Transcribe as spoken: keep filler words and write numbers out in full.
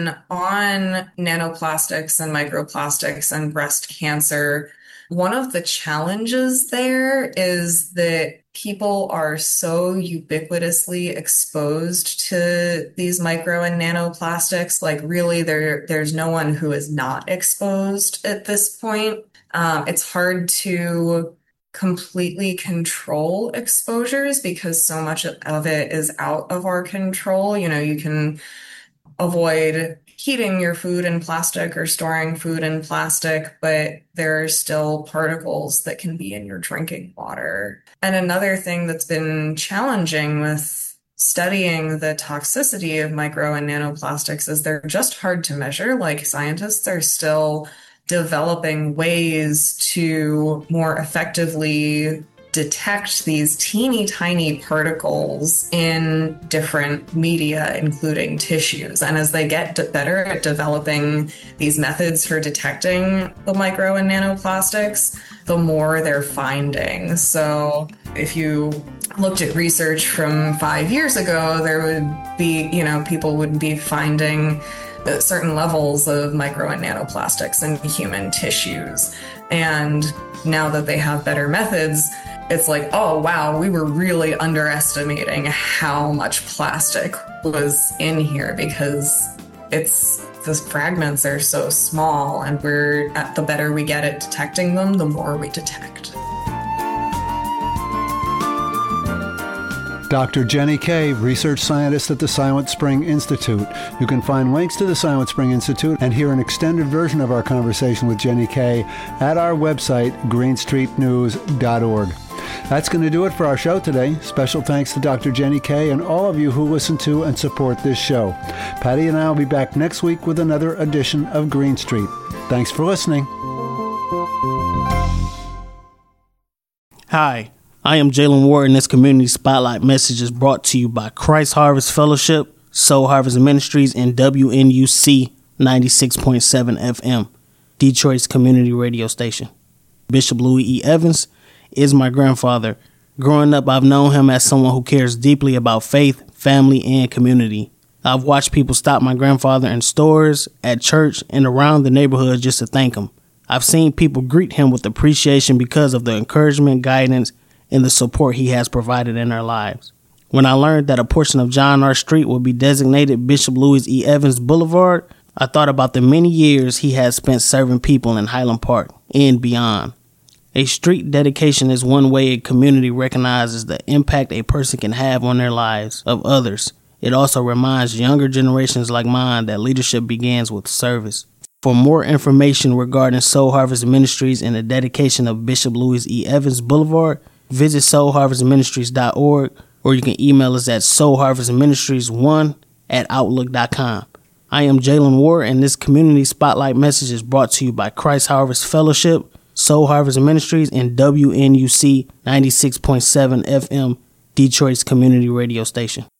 On nanoplastics and microplastics and breast cancer, one of the challenges there is that people are so ubiquitously exposed to these micro and nanoplastics. Like really, there there's no one who is not exposed at this point. Um, it's hard to completely control exposures because so much of it is out of our control. You know, you can avoid heating your food in plastic or storing food in plastic, but there are still particles that can be in your drinking water. And another thing that's been challenging with studying the toxicity of micro and nanoplastics is they're just hard to measure. Like scientists are still developing ways to more effectively detect these teeny tiny particles in different media, including tissues. And as they get better at developing these methods for detecting the micro and nanoplastics, the more they're finding. So if you looked at research from five years ago, there would be, you know, people would be finding certain levels of micro and nanoplastics in human tissues. And now that they have better methods, it's like, oh, wow, we were really underestimating how much plastic was in here because it's the fragments are so small, and we're at the better we get at detecting them, the more we detect. Doctor Jenny Kay, research scientist at the Silent Spring Institute. You can find links to the Silent Spring Institute and hear an extended version of our conversation with Jenny Kay at our website, green street news dot org. That's going to do it for our show today. Special thanks to Doctor Jenny Kay and all of you who listen to and support this show. Patty and I will be back next week with another edition of Green Street. Thanks for listening. Hi, I am Jalen Ward, and this Community Spotlight message is brought to you by Christ Harvest Fellowship, Soul Harvest Ministries, and W N U C ninety-six point seven F M, Detroit's community radio station. Bishop Louis E. Evans is my grandfather. Growing up, I've known him as someone who cares deeply about faith, family, and community. I've watched people stop my grandfather in stores, at church, and around the neighborhood just to thank him. I've seen people greet him with appreciation because of the encouragement, guidance, and the support he has provided in their lives. When I learned that a portion of John R. Street would be designated Bishop Louis E. Evans Boulevard, I thought about the many years he has spent serving people in Highland Park and beyond. A street dedication is one way a community recognizes the impact a person can have on their lives of others. It also reminds younger generations like mine that leadership begins with service. For more information regarding Soul Harvest Ministries and the dedication of Bishop Louis E. Evans Boulevard, visit soul harvest ministries dot org, or you can email us at soul harvest ministries one at outlook dot com. I am Jalen Ward, and this Community Spotlight message is brought to you by Christ Harvest Fellowship, Soul Harvest Ministries, and W N U C ninety-six point seven F M, Detroit's community radio station.